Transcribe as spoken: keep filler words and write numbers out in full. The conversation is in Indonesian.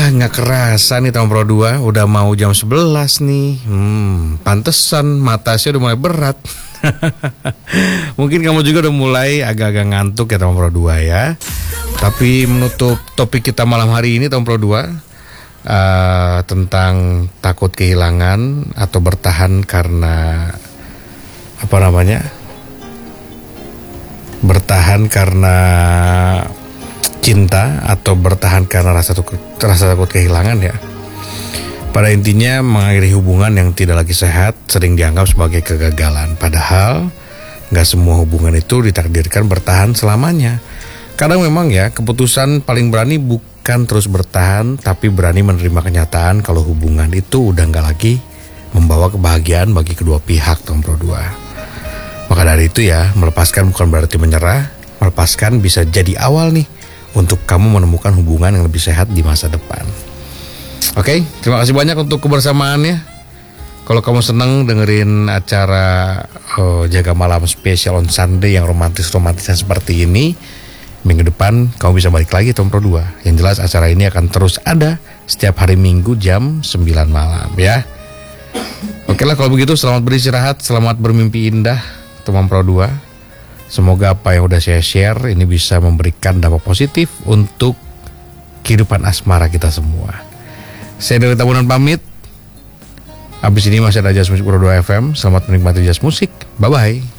Ah, nggak kerasa nih tahun Pro dua udah mau jam sebelas nih. Hmm, pantesan mata saya udah mulai berat. Mungkin kamu juga udah mulai agak-agak ngantuk ya tahun Pro dua ya. Tapi menutup topik kita malam hari ini tahun Pro dua uh, tentang takut kehilangan atau bertahan karena apa namanya? Bertahan karena cinta atau bertahan karena rasa takut, rasa takut kehilangan ya. Pada intinya mengakhiri hubungan yang tidak lagi sehat sering dianggap sebagai kegagalan. Padahal gak semua hubungan itu ditakdirkan bertahan selamanya. Kadang memang ya keputusan paling berani bukan terus bertahan, tapi berani menerima kenyataan kalau hubungan itu udah gak lagi membawa kebahagiaan bagi kedua pihak tahun Pro dua. Maka dari itu ya, melepaskan bukan berarti menyerah. Melepaskan bisa jadi awal nih untuk kamu menemukan hubungan yang lebih sehat di masa depan. Oke, terima kasih banyak untuk kebersamaannya. Kalau kamu senang dengerin acara oh, Jaga Malam Spesial on Sunday yang romantis-romantisnya seperti ini, minggu depan kamu bisa balik lagi Tom Pro dua. Yang jelas acara ini akan terus ada setiap hari Minggu jam sembilan malam ya. Oke lah kalau begitu, selamat beristirahat, selamat bermimpi indah Tom Pro dua. Semoga apa yang udah saya share ini bisa memberikan dampak positif untuk kehidupan asmara kita semua. Saya dari Tabunan pamit. Habis ini masih ada Jazz Musik Pro dua F M. Selamat menikmati jazz musik. Bye-bye.